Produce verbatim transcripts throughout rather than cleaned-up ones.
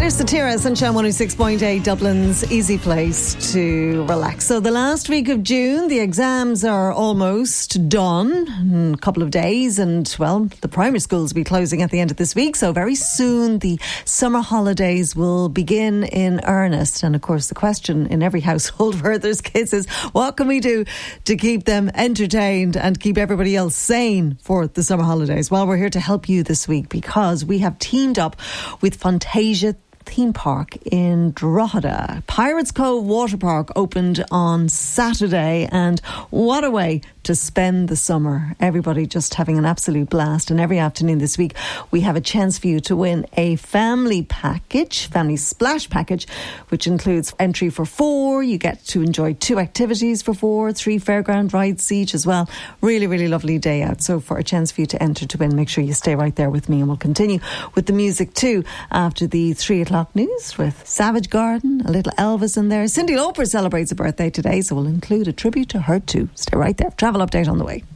There's Satira, Sunshine one oh six point eight, Dublin's easy place to relax. So the last week of June, the exams are almost done in a couple of days, and well, the primary schools will be closing at the end of this week, so very soon the summer holidays will begin in earnest. And of course the question in every household where there's kids is, what can we do to keep them entertained and keep everybody else sane for the summer holidays? Well, we're here to help you this week because we have teamed up with Fantasia Theme Park in Drogheda. Pirates Cove Water Park opened on Saturday, and what a way to spend the summer. Everybody just having an absolute blast. And every afternoon this week we have a chance for you to win a family package, family splash package, which includes entry for four. You get to enjoy two activities for four, three fairground rides each as well. Really, really lovely day out. So for a chance for you to enter to win, make sure you stay right there with me, and we'll continue with the music too after the three o'clock news with Savage Garden, a little Elvis in there. Cyndi Lauper celebrates a birthday today, so we'll include a tribute to her too. Stay right there. Travel update on the way.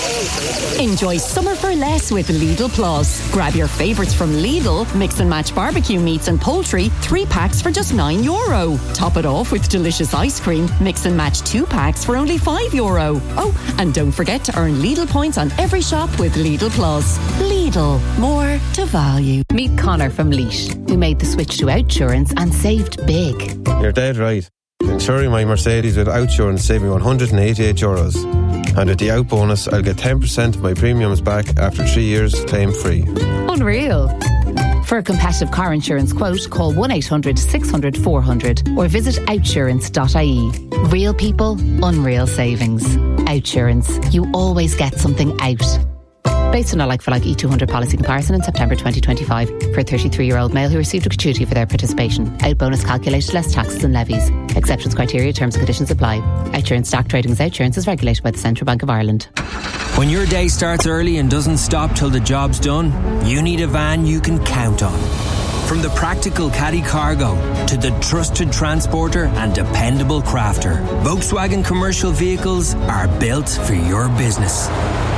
Enjoy summer for less with Lidl Plus. Grab your favourites from Lidl, mix and match barbecue meats and poultry, three packs for just nine euro. Top it off with delicious ice cream, mix and match two packs for only five euro. Oh, and don't forget to earn Lidl points on every shop with Lidl Plus. Lidl, more to value. Meet Connor from Leash, who made the switch to Outsurance and saved big. You're dead right. Insuring my Mercedes with Outsurance saved me one hundred eighty-eight euros. And with the out bonus, I'll get ten percent of my premiums back after three years claim free. Unreal. For a competitive car insurance quote, call one eight hundred six hundred four hundred or visit outsurance dot I E. Real people, unreal savings. Outsurance, you always get something out. Based on a like-for-like E two hundred policy comparison in September twenty twenty-five for a thirty-three-year-old male who received a gratuity for their participation. Out bonus calculated less taxes and levies. Exceptions, criteria, terms and conditions apply. Outsurance stock trading as Outsurance is regulated by the Central Bank of Ireland. When your day starts early and doesn't stop till the job's done, you need a van you can count on. From the practical caddy cargo to the trusted transporter and dependable crafter, Volkswagen commercial vehicles are built for your business.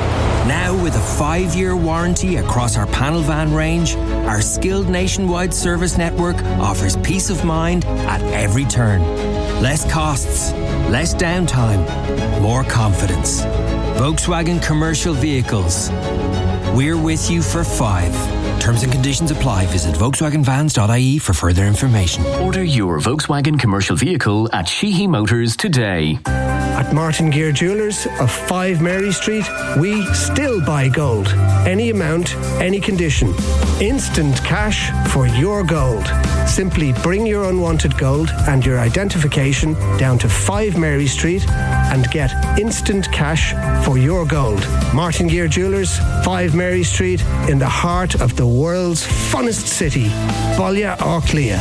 Now with a five-year warranty across our panel van range, our skilled nationwide service network offers peace of mind at every turn. Less costs, less downtime, more confidence. Volkswagen commercial vehicles. We're with you for five. Terms and conditions apply. Visit volkswagen vans dot I E for further information. Order your Volkswagen commercial vehicle at Sheehy Motors today. At Martin Gear Jewellers of five Mary Street, we still buy gold. Any amount, any condition. Instant cash for your gold. Simply bring your unwanted gold and your identification down to five Mary Street and get instant cash for your gold. Martin Gear Jewellers, five Mary Street, in the heart of the world's funnest city, Ballia Orclia.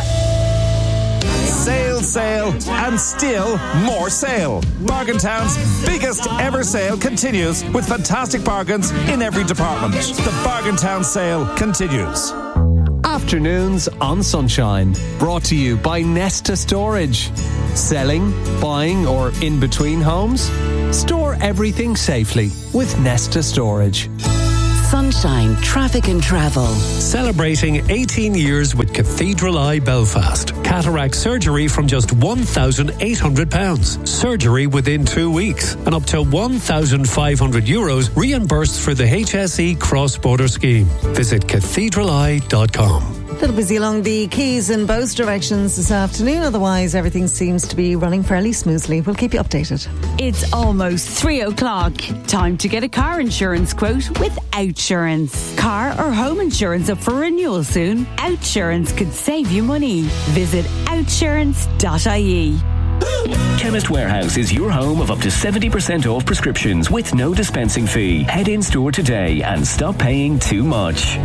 Sale, sale, and still more sale. Bargain Town's biggest ever sale continues with fantastic bargains in every department. The Bargain Town sale continues. Afternoons on Sunshine, brought to you by Nesta Storage. Selling, buying or in between homes? Store everything safely with Nesta Storage. Sunshine Traffic and Travel. Celebrating eighteen years with Cathedral Eye Belfast. Cataract surgery from just one thousand eight hundred pounds. Surgery within two weeks. And up to one thousand five hundred euros reimbursed for the H S E cross-border scheme. Visit cathedral eye dot com. A little busy along the quays in both directions this afternoon. Otherwise, everything seems to be running fairly smoothly. We'll keep you updated. It's almost three o'clock. Time to get a car insurance quote with Outsurance. Car or home insurance up for renewal soon? Outsurance could save you money. Visit outsurance dot I E. Chemist Warehouse is your home of up to seventy percent off prescriptions with no dispensing fee. Head in store today and stop paying too much.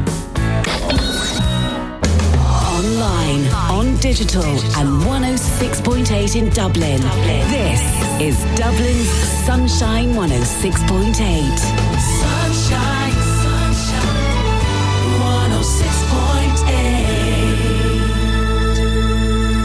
Online, on digital, and one oh six point eight in Dublin. This is Dublin's Sunshine one oh six point eight. Sunshine, sunshine, one oh six point eight. With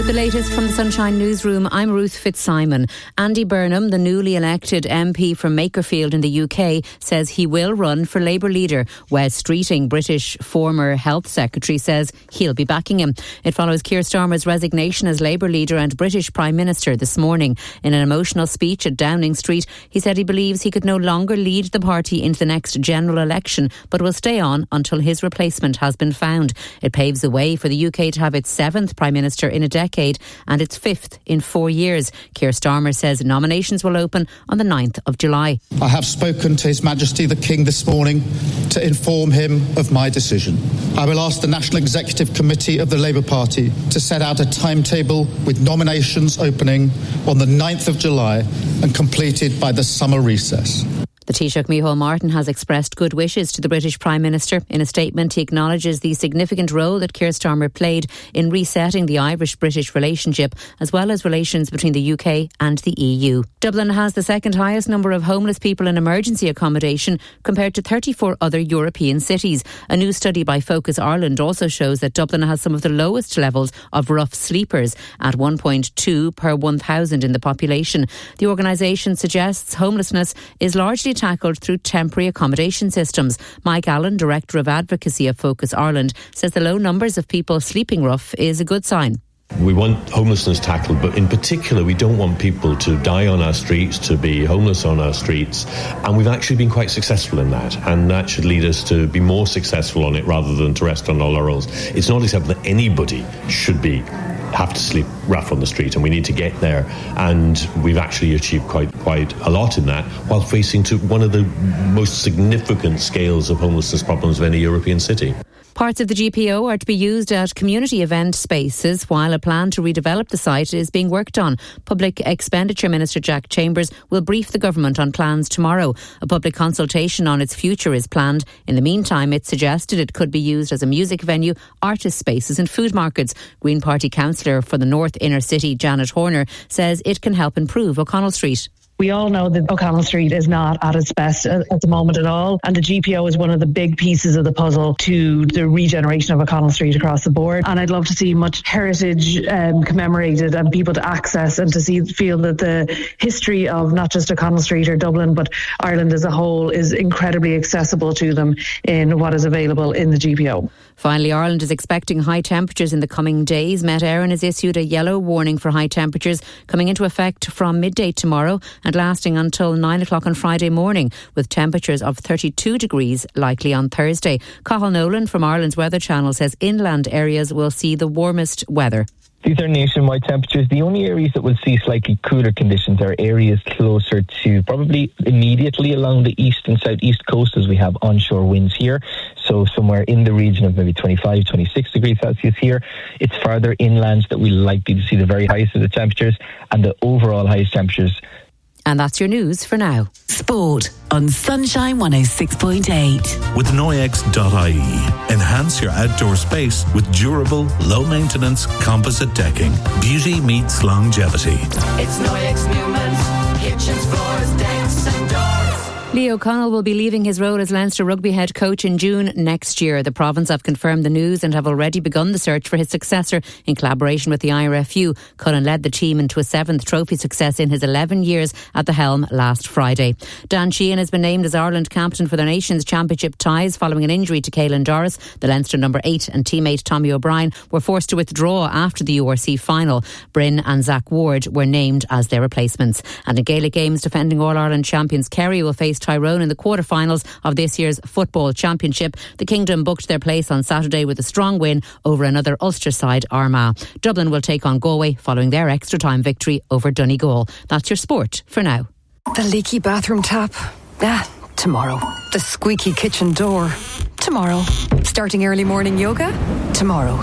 The latest from the Sunshine Newsroom, I'm Ruth Fitzsimon. Andy Burnham, the newly elected M P from Makerfield in the U K, says he will run for Labour leader. Wes Streeting, British former Health Secretary, says he'll be backing him. It follows Keir Starmer's resignation as Labour leader and British Prime Minister this morning. In an emotional speech at Downing Street, he said he believes he could no longer lead the party into the next general election, but will stay on until his replacement has been found. It paves the way for the U K to have its seventh Prime Minister in a decade and its fifth in four years. Keir Starmer says nominations will open on the ninth of July. I have spoken to His Majesty the King this morning to inform him of my decision. I will ask the National Executive Committee of the Labour Party to set out a timetable with nominations opening on the ninth of July and completed by the summer recess. The Taoiseach Micheál Martin has expressed good wishes to the British Prime Minister. In a statement, he acknowledges the significant role that Keir Starmer played in resetting the Irish-British relationship, as well as relations between the U K and the E U. Dublin has the second highest number of homeless people in emergency accommodation compared to thirty-four other European cities. A new study by Focus Ireland also shows that Dublin has some of the lowest levels of rough sleepers at one point two per one thousand in the population. The organisation suggests homelessness is largely tackled through temporary accommodation systems. Mike Allen, Director of Advocacy of Focus Ireland, says the low numbers of people sleeping rough is a good sign. We want homelessness tackled, but in particular we don't want people to die on our streets, to be homeless on our streets, and we've actually been quite successful in that, and that should lead us to be more successful on it rather than to rest on our laurels. It's not acceptable that anybody should be have to sleep rough on the street, and we need to get there, and we've actually achieved quite quite a lot in that while facing to one of the most significant scales of homelessness problems of any European city. Parts of the G P O are to be used at community event spaces, while a plan to redevelop the site is being worked on. Public Expenditure Minister Jack Chambers will brief the government on plans tomorrow. A public consultation on its future is planned. In the meantime, it's suggested it could be used as a music venue, artist spaces and food markets. Green Party councillor for the North Inner City, Janet Horner, says it can help improve O'Connell Street. We all know that O'Connell Street is not at its best at the moment at all, and the G P O is one of the big pieces of the puzzle to the regeneration of O'Connell Street across the board. And I'd love to see much heritage um, commemorated and people to access and to see feel that the history of not just O'Connell Street or Dublin but Ireland as a whole is incredibly accessible to them in what is available in the G P O. Finally, Ireland is expecting high temperatures in the coming days. Met Éireann has issued a yellow warning for high temperatures coming into effect from midday tomorrow and lasting until nine o'clock on Friday morning, with temperatures of thirty-two degrees likely on Thursday. Cathal Nolan from Ireland's Weather Channel says inland areas will see the warmest weather. These are nationwide temperatures. The only areas that will see slightly cooler conditions are areas closer to probably immediately along the east and southeast coast, as we have onshore winds here. So somewhere in the region of maybe twenty-five, twenty-six degrees Celsius here. It's farther inland that we're likely to see the very highest of the temperatures and the overall highest temperatures. And that's your news for now. Sport on Sunshine one oh six point eight. With Noyex dot I E. Enhance your outdoor space with durable, low-maintenance composite decking. Beauty meets longevity. It's Noyex Newman's kitchens, floors, decks and doors. Leo O'Connell will be leaving his role as Leinster rugby head coach in June next year. The province have confirmed the news and have already begun the search for his successor in collaboration with the I R F U. Cullen led the team into a seventh trophy success in his eleven years at the helm last Friday. Dan Sheehan has been named as Ireland captain for the Nations Championship ties following an injury to Caelan Doris. The Leinster number eight and teammate Tommy O'Brien were forced to withdraw after the U R C final. Bryn and Zach Ward were named as their replacements. And in Gaelic Games, defending All-Ireland champions Kerry will face Tyrone in the quarter-finals of this year's Football Championship. The Kingdom booked their place on Saturday with a strong win over another Ulster side, Armagh. Dublin will take on Galway following their extra-time victory over Donegal. That's your sport for now. The leaky bathroom tap? Ah, tomorrow. The squeaky kitchen door? Tomorrow. Starting early morning yoga? Tomorrow.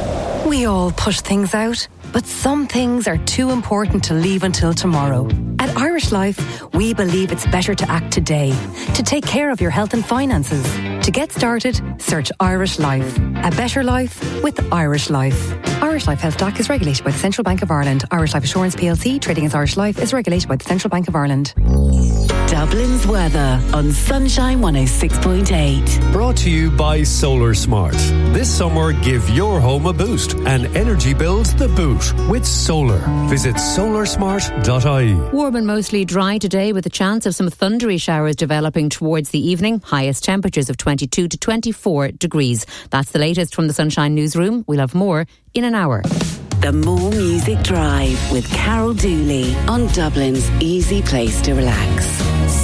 We all push things out, but some things are too important to leave until tomorrow. At Irish Life, we believe it's better to act today, to take care of your health and finances. To get started, search Irish Life. A better life with Irish Life. Irish Life Health D A C is regulated by the Central Bank of Ireland. Irish Life Assurance P L C, trading as Irish Life, is regulated by the Central Bank of Ireland. Dublin's weather on Sunshine one oh six point eight. Brought to you by Solar Smart. This summer, give your home a boost and energy bills the boot with solar. Visit solar smart dot I E. Warm and mostly dry today with a chance of some thundery showers developing towards the evening. Highest temperatures of twenty-two to twenty-four degrees. That's the latest from the Sunshine Newsroom. We'll have more in an hour. The More Music Drive with Carol Dooley on Dublin's easy place to relax.